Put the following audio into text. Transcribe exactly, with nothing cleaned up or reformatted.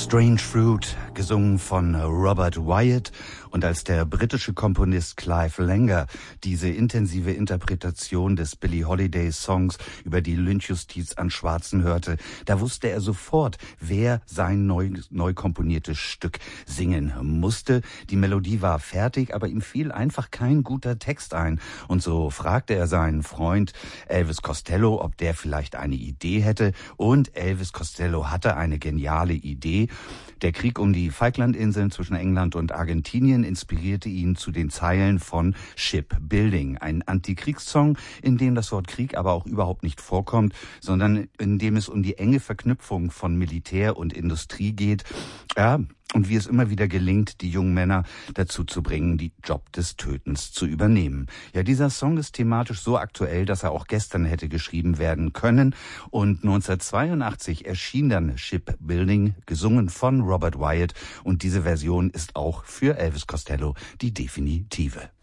Strange Fruit, gesungen von Robert Wyatt, und als der britische Komponist Clive Langer diese intensive Interpretation des Billie Holiday Songs über die Lynchjustiz an Schwarzen hörte, da wusste er sofort, wer sein neu, neu komponiertes Stück singen musste. Die Melodie war fertig, aber ihm fiel einfach kein guter Text ein. Und so fragte er seinen Freund Elvis Costello, ob der vielleicht eine Idee hätte. Und Elvis Costello hatte eine geniale Idee. Der Krieg um die Falklandinseln zwischen England und Argentinien inspirierte ihn zu den Zeilen von Shipbuilding, ein Antikriegssong, in dem das Wort Krieg aber auch überhaupt nicht vorkommt, sondern in dem es um die enge Verknüpfung von Militär und Industrie geht. Ja, und wie es immer wieder gelingt, die jungen Männer dazu zu bringen, die Job des Tötens zu übernehmen. Ja, dieser Song ist thematisch so aktuell, dass er auch gestern hätte geschrieben werden können. Und neunzehnhundertzweiundachtzig erschien dann Shipbuilding, gesungen von Robert Wyatt. Und diese Version ist auch für Elvis Costello die definitive.